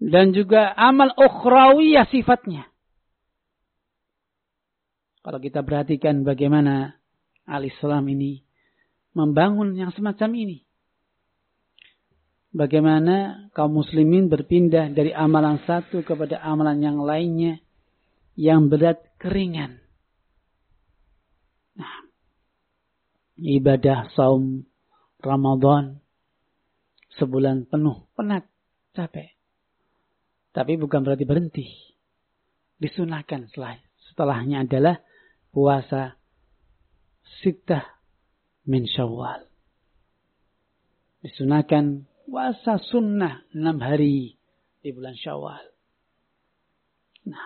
Dan juga amal ukhrawiyah sifatnya. Kalau kita perhatikan bagaimana al-Islam ini membangun yang semacam ini. Bagaimana kaum muslimin berpindah dari amalan satu kepada amalan yang lainnya yang berat keringan. Nah, ibadah saum Ramadan sebulan penuh, penat, capek. Tapi bukan berarti berhenti. Disunahkan setelahnya adalah puasa sittah min Syawal. Disunahkan puasa sunnah 6 hari di bulan Syawal. Nah,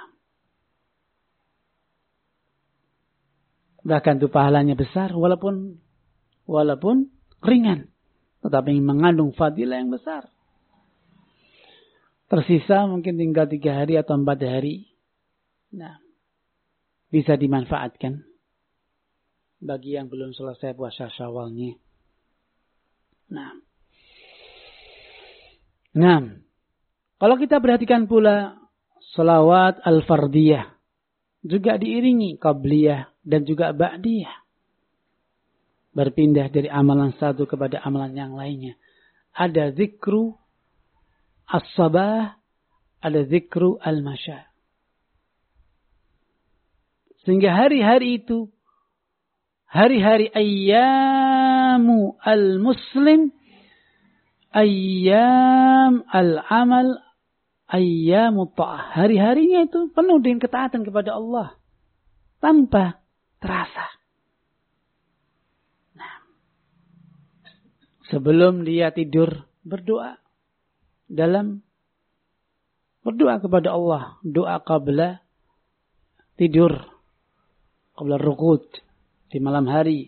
bahkan itu pahalanya besar walaupun ringan, tetapi mengandung fadilah yang besar. Tersisa mungkin tinggal 3 hari atau 4 hari. Nah, bisa dimanfaatkan bagi yang belum selesai puasa Syawalnya. Nah, kalau kita perhatikan pula salawat al-fardiyah juga diiringi qabliyah dan juga ba'diyah. Berpindah dari amalan satu kepada amalan yang lainnya. Ada zikru as-sabah, ada zikru al-masya. Sehingga hari-hari itu, hari-hari ayyamu al-muslim, ayyam al-amal, ayyamu ta'ah. Hari-harinya itu penuh dengan ketaatan kepada Allah. Tanpa terasa. Nah, sebelum dia tidur, berdoa. Berdoa kepada Allah. Doa qabla tidur. Qabla ruqud. Di malam hari.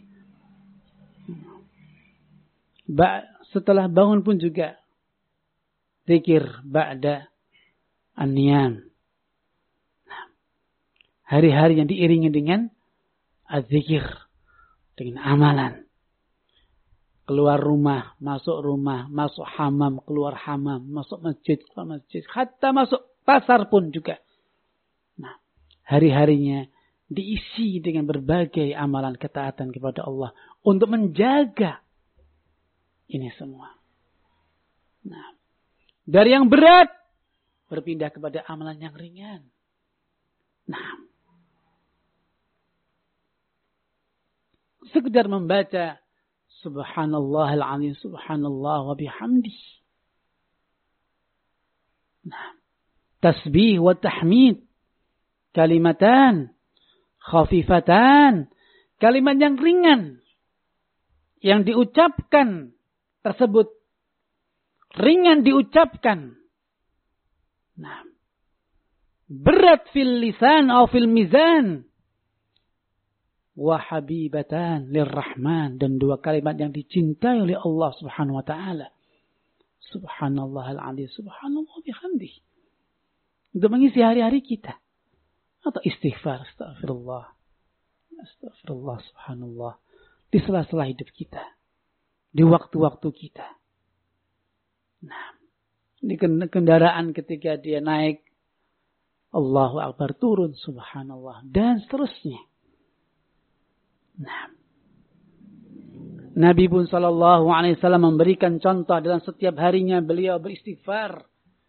Setelah bangun pun juga. Zikir ba'da an-niyam. Nah, hari-hari yang diiringi dengan az-zikir. Dengan amalan. Keluar rumah, masuk hamam, keluar hamam, masuk masjid, keluar masjid. Hatta masuk pasar pun juga. Nah, hari-harinya diisi dengan berbagai amalan ketaatan kepada Allah. Untuk menjaga ini semua. Nah, dari yang berat, berpindah kepada amalan yang ringan. Nah, sekedar membaca Subhanallah al-azim, subhanallah wa bihamdih. Nah, tasbih wa tahmid. Kalimatan. Khafifatan. Kalimat yang ringan. Yang diucapkan tersebut. Ringan diucapkan. Nah, berat fil lisan atau fil mizan. Wa habibatan lirrahman, dan 2 kalimat yang dicintai oleh Allah Subhanahu wa taala. Subhanallah al-azim, subhanallah bihamdih. Untuk mengisi hari-hari kita. Atau istighfar, astagfirullah. Astagfirullah, subhanallah. Di sela-sela hidup kita. Di waktu-waktu kita. Nah, di kendaraan ketika dia naik, Allahu Akbar, turun, subhanallah. Dan seterusnya. Nah, Nabi pun sallallahu alaihi wasallam memberikan contoh dalam setiap harinya beliau beristighfar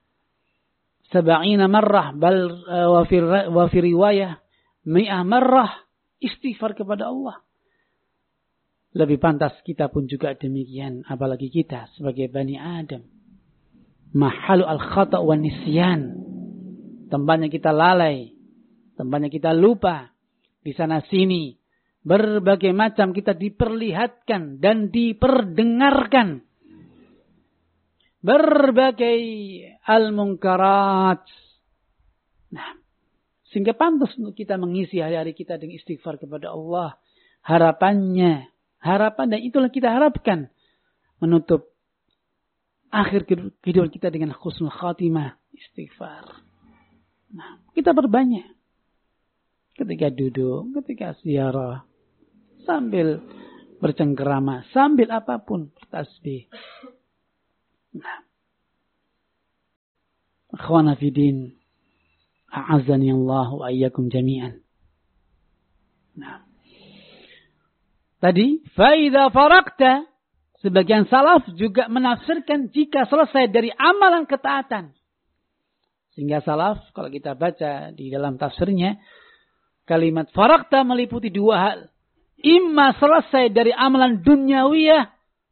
70 marrah bal wa fi riwayah 100 marrah istighfar kepada Allah. Lebih pantas kita pun juga demikian, apalagi kita sebagai Bani Adam. Mahalu al-khata' wa nisyan. Tempatnya kita lalai, tempatnya kita lupa, di sana sini. Berbagai macam kita diperlihatkan dan diperdengarkan. Berbagai al-munkarat. Nah, sehingga pantas untuk kita mengisi hari-hari kita dengan istighfar kepada Allah. Harapan dan itulah kita harapkan. Menutup akhir kehidupan kita dengan husnul khatimah. Istighfar. Nah, kita berbanyak. Ketika duduk, ketika ziarah. Sambil bercengkerama, sambil apapun bertasbih. Nah, Akhwana fidin, a'azzani Allah wa iyyakum jami'an. Nah. Tadi, fa'idha faraqta, sebagian salaf juga menafsirkan jika selesai dari amalan ketaatan. Sehingga salaf, kalau kita baca di dalam tafsirnya, kalimat faraqta meliputi dua hal. Imma selesai dari amalan dunyawiyah,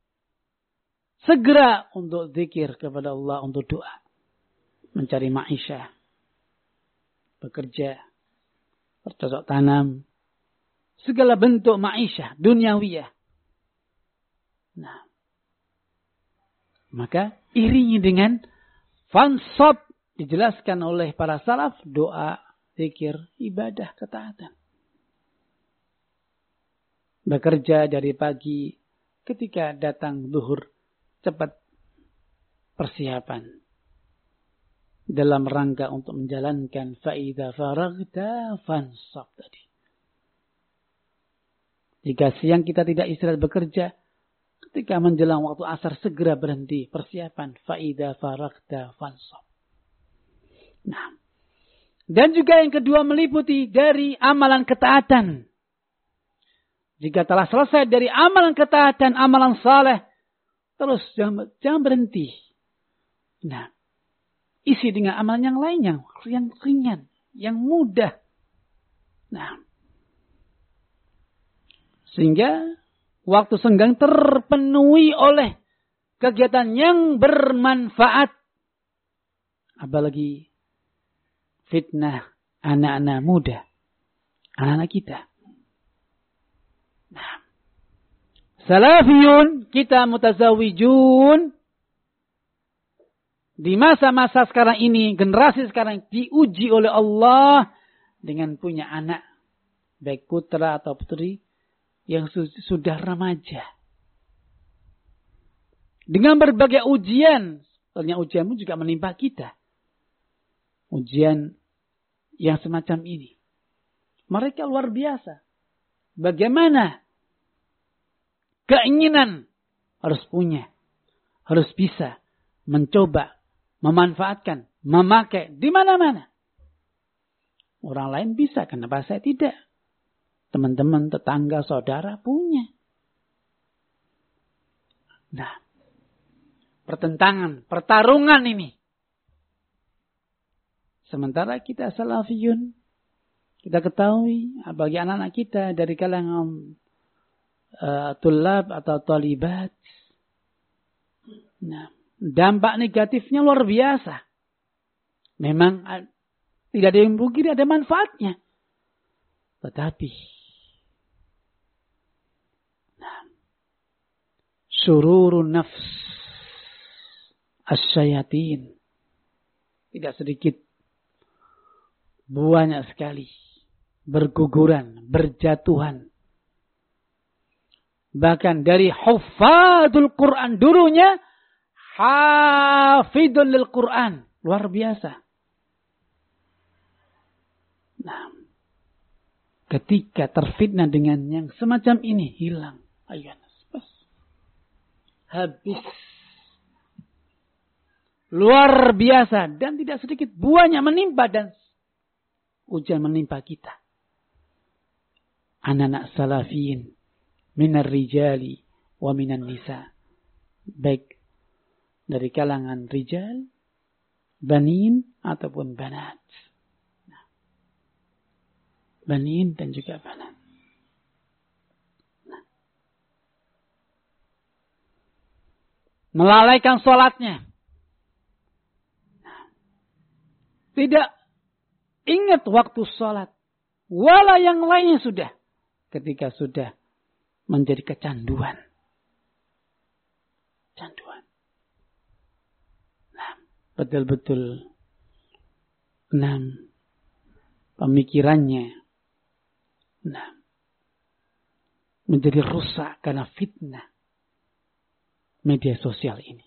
segera untuk zikir kepada Allah, untuk doa. Mencari ma'isyah, bekerja, bercocok tanam, segala bentuk ma'isyah, dunyawiyah. Nah, maka iringi dengan fansab, dijelaskan oleh para salaf, doa, zikir, ibadah, ketaatan. Bekerja dari pagi, ketika datang zuhur, cepat persiapan. Dalam rangka untuk menjalankan fa'idha faragta fansab tadi. Jika siang kita tidak istirahat bekerja, ketika menjelang waktu asar segera berhenti persiapan fa'idha faragta fansab. Nah, dan juga yang kedua meliputi dari amalan ketaatan. Jika telah selesai dari amalan ketaatan, amalan saleh, terus jangan berhenti. Nah, isi dengan amalan yang lain yang ringan, yang mudah. Nah, sehingga waktu senggang terpenuhi oleh kegiatan yang bermanfaat. Apalagi fitnah anak-anak muda, anak-anak kita. Nah, salafiyun, kita mutazawijun, di masa-masa sekarang ini, generasi sekarang diuji oleh Allah dengan punya anak, baik putra atau putri, yang sudah remaja. Dengan berbagai ujian, soalnya ujianmu juga menimpa kita. Ujian yang semacam ini. Mereka luar biasa. Bagaimana keinginan harus punya, harus bisa mencoba, memanfaatkan, memakai di mana-mana. Orang lain bisa, kenapa saya tidak? Teman-teman, tetangga, saudara punya. Nah, pertentangan, pertarungan ini. Sementara kita salafiyun, kita ketahui bagi anak-anak kita dari kalangan tulab atau talibat. Nah, dampak negatifnya luar biasa. Memang tidak ada yang merugi, ada manfaatnya. Tetapi syururun nafs asyayatin, tidak sedikit, banyak sekali berguguran, berjatuhan. Bahkan dari hufadul Quran, dulunya hafidul lil Quran, luar biasa. Nah, ketika terfitnah dengan yang semacam ini, hilang. Ayo, habis. Luar biasa. Dan tidak sedikit buahnya menimpa dan ujian menimpa kita. Anak-anak salafiyin minar rijali wa minan nisa. Baik dari kalangan rijal, banin ataupun banat. Banin dan juga banat. Melalaikan sholatnya. Tidak ingat waktu sholat. Wala yang lainnya sudah. Ketika sudah menjadi kecanduan. Canduan. Nah, betul-betul. Nah, pemikirannya. Nah, menjadi rusak karena fitnah media sosial ini.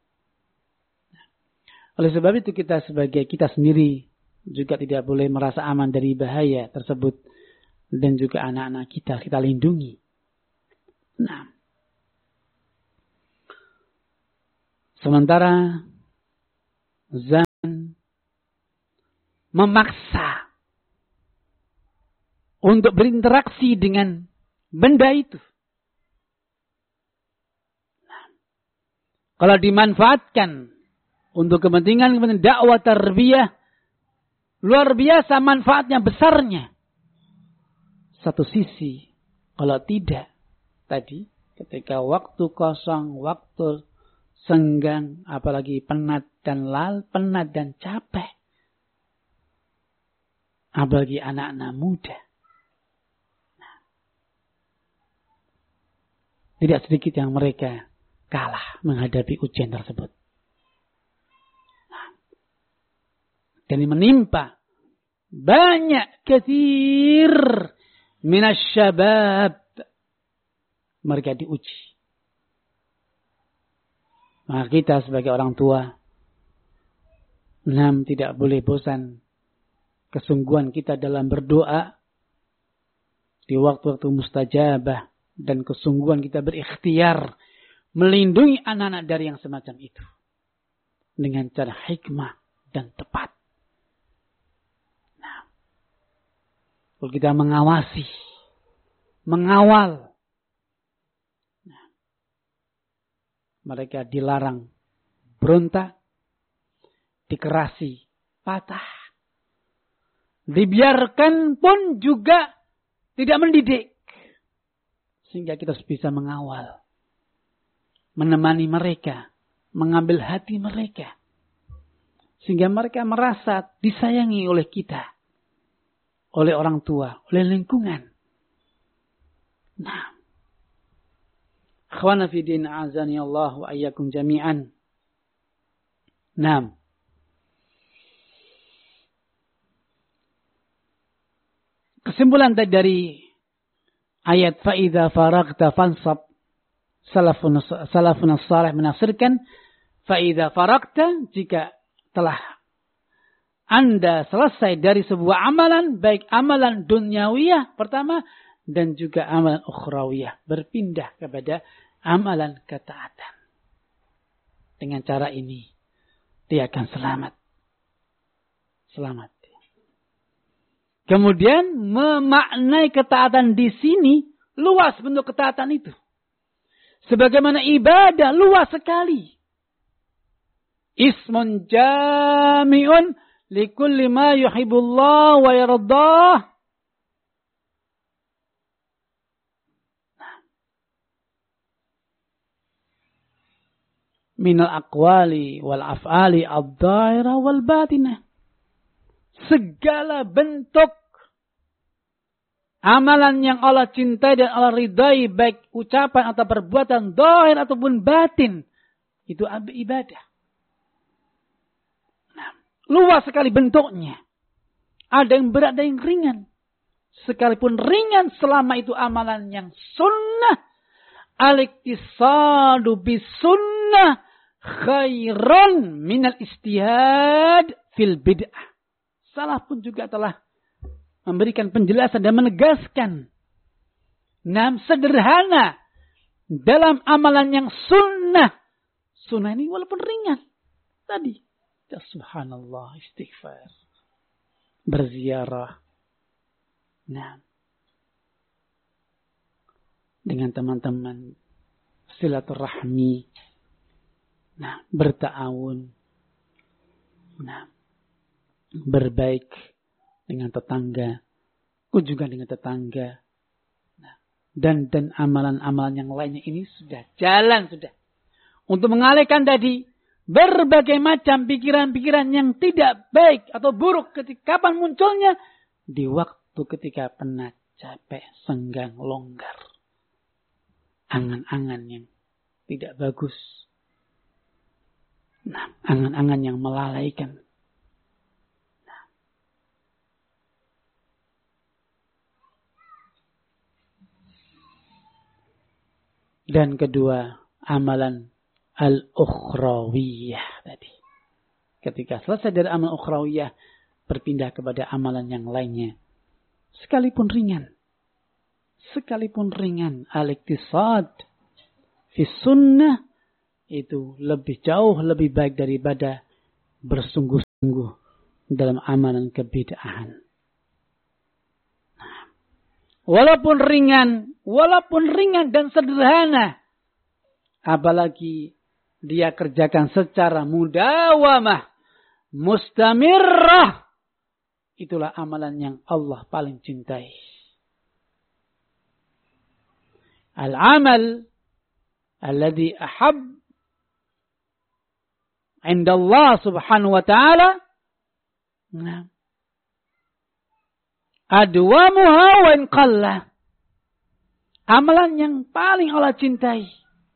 Oleh sebab itu kita sendiri juga tidak boleh merasa aman dari bahaya tersebut. Dan juga anak-anak kita lindungi. Nah. Sementara zaman memaksa untuk berinteraksi dengan benda itu. Kalau dimanfaatkan untuk kepentingan dakwah tarbiyah, luar biasa manfaatnya, besarnya. Satu sisi, kalau tidak, tadi ketika waktu kosong, waktu senggang, apalagi penat dan capek, apalagi anak-anak muda. Tidak sedikit yang mereka kalah menghadapi ujian tersebut. Dan ini menimpa banyak katsir minasyabab. Mereka diuji. Maka kita sebagai orang tua, tidak boleh bosan kesungguhan kita dalam berdoa di waktu-waktu mustajabah, dan kesungguhan kita berikhtiar melindungi anak-anak dari yang semacam itu dengan cara hikmah dan tepat. Kalau kita mengawal, mereka dilarang berontak, dikerasi, patah, dibiarkan pun juga tidak mendidik, sehingga kita bisa mengawal, menemani mereka, mengambil hati mereka, sehingga mereka merasa disayangi oleh kita, oleh orang tua, oleh lingkungan. Akhwana fi din azani Allah wa ayyakum jami'an. Kesimpulan dari ayat fa'idha faragta fansab, salafun salih menafsirkan fa'idha faragta, jika telah Anda selesai dari sebuah amalan, baik amalan dunyawiyah pertama dan juga amalan ukhrawiyah, berpindah kepada amalan ketaatan. Dengan cara ini dia akan selamat. Kemudian memaknai ketaatan di sini, luas bentuk ketaatan itu. Sebagaimana ibadah luas sekali. Ismun jami'un likulli ma yuhibbullah wa yardah. Minal aqwali wal af'ali ad-dhahira wal batinah. Segala bentuk amalan yang Allah cintai dan Allah ridai, baik ucapan atau perbuatan zahir ataupun batin, itu ibadah. Luas sekali bentuknya. Ada yang berat, ada yang ringan. Sekalipun ringan, selama itu amalan yang sunnah, al-iktisadu bis sunnah khairan minal istihad fil bid'ah. Salah pun juga telah memberikan penjelasan dan menegaskan. Sederhana dalam amalan yang sunnah. Sunnah ini walaupun ringan. Tadi. Ya subhanallah, istighfar. Berziarah. Dengan teman-teman. Silaturahmi. Berta'awun. Berbaik dengan tetangga, kunjungan dengan tetangga, dan amalan-amalan yang lainnya ini sudah jalan untuk mengalihkan tadi berbagai macam pikiran-pikiran yang tidak baik atau buruk ketika kapan munculnya di waktu ketika penat, capek, senggang, longgar, angan-angan yang tidak bagus, angan-angan yang melalaikan. Dan kedua, amalan al-ukhrawiyah tadi. Ketika selesai dari amalan ukhrawiyah, berpindah kepada amalan yang lainnya. Sekalipun ringan, al-iktisad fi sunnah, itu lebih jauh lebih baik daripada bersungguh-sungguh dalam amalan kebid'ahan. Walaupun ringan dan sederhana, apalagi dia kerjakan secara mudawamah, mustamirrah, itulah amalan yang Allah paling cintai. Al-amal alladhi ahab inda Allah subhanahu wa ta'ala adwamuha wa in qalla. Amalan yang paling Allah cintai.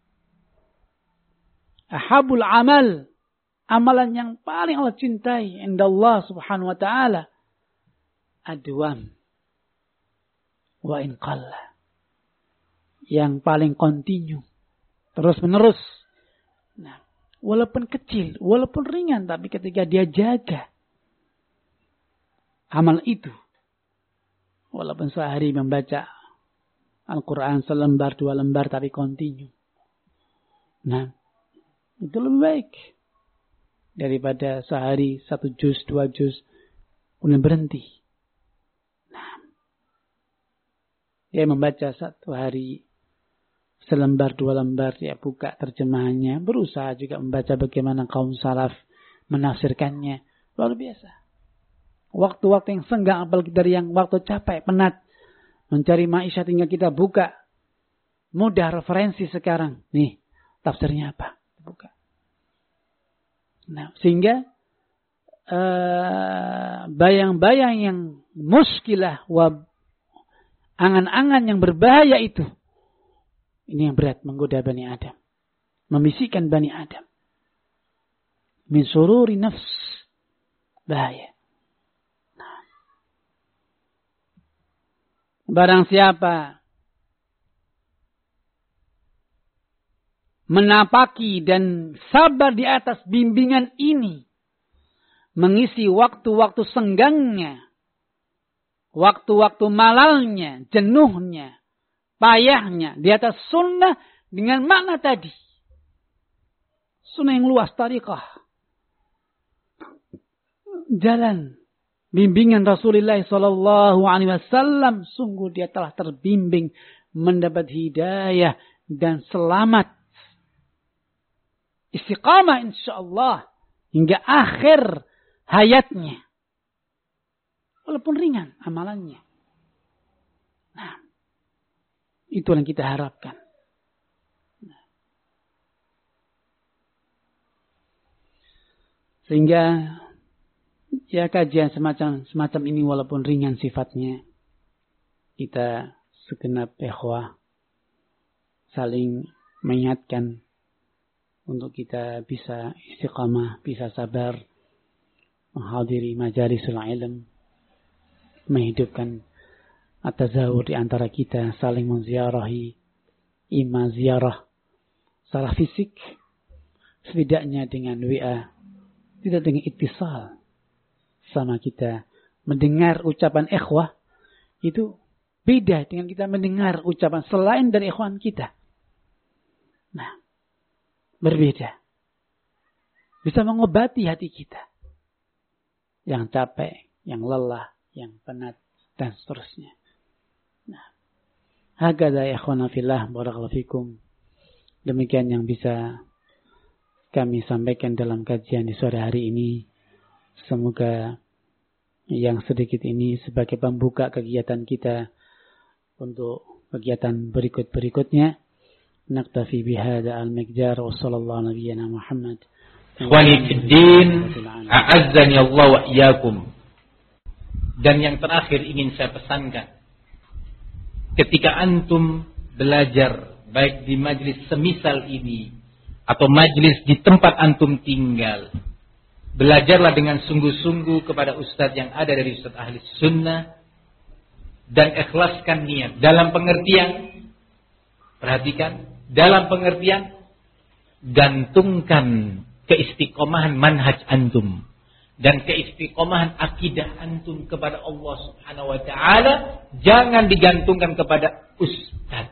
Ahabul amal. Amalan yang paling Allah cintai inda Allah subhanahu wa ta'ala. Adwam. Wa in qalla. Yang paling kontinu. Terus menerus. Nah, walaupun kecil, walaupun ringan, tapi ketika dia jaga amal itu, walaupun sehari membaca Al-Quran selembar, 2 lembar, tapi kontinu. Nah, itu lebih baik daripada sehari 1 juz, 2 juz, kemudian berhenti. Nah, dia membaca 1 hari selembar, 2 lembar, dia buka terjemahannya, berusaha juga membaca bagaimana kaum salaf menafsirkannya. Luar biasa. Waktu-waktu yang senggang, apalagi dari yang waktu capek, penat, mencari maisha tinggal kita buka. Mudah referensi sekarang. Nih, tafsirnya apa? Buka. Nah, sehingga bayang-bayang yang muskilah, angan-angan yang berbahaya itu, ini yang berat menggoda Bani Adam. Membisikkan Bani Adam. Min sururi nafs. Bahaya. Barang siapa menapaki dan sabar di atas bimbingan ini, mengisi waktu-waktu senggangnya, waktu-waktu malalnya, jenuhnya, payahnya di atas sunnah dengan makna tadi. Sunnah yang luas, tariqah. Jalan bimbingan Rasulullah SAW, sungguh dia telah terbimbing, mendapat hidayah dan selamat. Istiqamah insyaallah hingga akhir hayatnya. Walaupun ringan amalannya. Nah, itu yang kita harapkan. Sehingga ya kajian semacam ini walaupun ringan sifatnya, kita segenap ikhwah saling mengingatkan untuk kita bisa istiqamah, bisa sabar menghadiri majalisul ilm, menghidupkan at-tazawur di antara kita, saling menziarahi, imma ziarah secara fisik, setidaknya dengan WA, tidak dengan ittisal sama kita. Mendengar ucapan ikhwah itu beda dengan kita mendengar ucapan selain dari ikhwan kita. Nah, berbeda. Bisa mengobati hati kita yang capek, yang lelah, yang penat, dan seterusnya. Nah, hakadha ya ikhwana fillah, barakallahu fikum. Demikian yang bisa kami sampaikan dalam kajian di sore hari ini. Semoga yang sedikit ini sebagai pembuka kegiatan kita untuk kegiatan berikut-berikutnya. Naktafi bihada al-miqdar wa sallallahu nabiyyana Muhammad. Ikhwani fid din, a'azzani Allah wa iyyakum. Dan yang terakhir ingin saya pesankan, ketika antum belajar baik di majlis semisal ini atau majlis di tempat antum tinggal, belajarlah dengan sungguh-sungguh kepada ustadz yang ada dari ustadz ahli sunnah dan ikhlaskan niat dalam pengertian, perhatikan, dalam pengertian gantungkan keistiqomahan manhaj antum dan keistiqomahan akidah antum kepada Allah Subhanahu wa taala, jangan digantungkan kepada ustadz.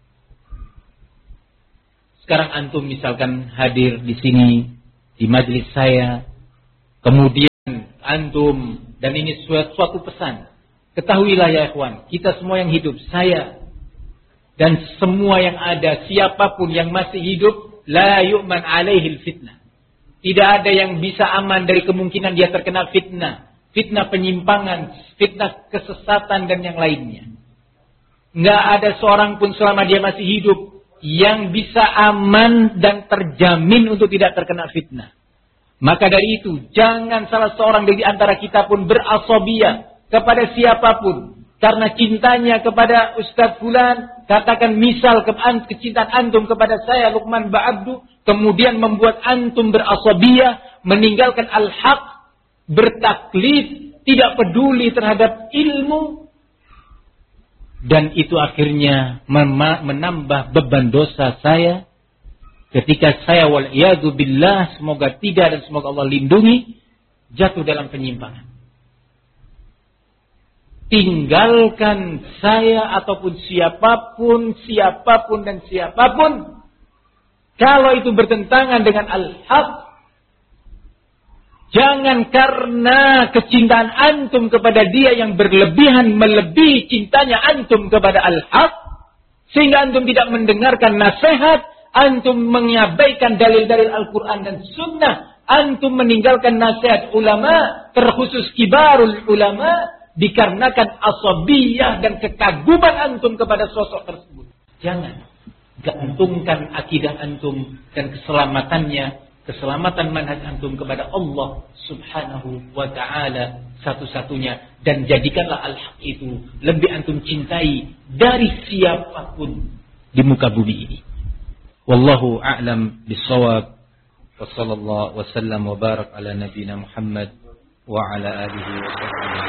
Sekarang antum misalkan hadir di sini di majelis saya, kemudian antum, dan ini suatu pesan. Ketahuilah ya ikhwan, kita semua yang hidup, saya dan semua yang ada, siapapun yang masih hidup, la yu'man alaihil fitnah. Tidak ada yang bisa aman dari kemungkinan dia terkena fitnah. Fitnah penyimpangan, fitnah kesesatan dan yang lainnya. Nggak ada seorang pun selama dia masih hidup yang bisa aman dan terjamin untuk tidak terkena fitnah. Maka dari itu, jangan salah seorang dari antara kita pun berasabiyah kepada siapapun. Karena cintanya kepada Ustaz Fulan, katakan misal kecintaan antum kepada saya, Luqman Ba'abdu, kemudian membuat antum berasabiyah, meninggalkan al-haq, bertaklid, tidak peduli terhadap ilmu. Dan itu akhirnya menambah beban dosa saya. Ketika saya wal'iyadu billah, semoga tidak dan semoga Allah lindungi, jatuh dalam penyimpangan. Tinggalkan saya ataupun siapapun dan siapapun. Kalau itu bertentangan dengan al-haq, jangan karena kecintaan antum kepada dia yang berlebihan melebihi cintanya antum kepada al-haq, sehingga antum tidak mendengarkan nasihat, antum mengabaikan dalil-dalil Al-Quran dan Sunnah, antum meninggalkan nasihat ulama, terkhusus kibarul ulama, dikarenakan asabiyah dan kekaguman antum kepada sosok tersebut. Jangan gantungkan akidah antum dan keselamatan manhaj antum kepada Allah Subhanahu wa ta'ala satu-satunya, dan jadikanlah al-haq itu lebih antum cintai dari siapapun di muka bumi ini. Wallahu a'lam bis-shawab. Wa sallallahu wa sallam wa barak ala nabiyyina Muhammad wa ala alihi wa sahbihi.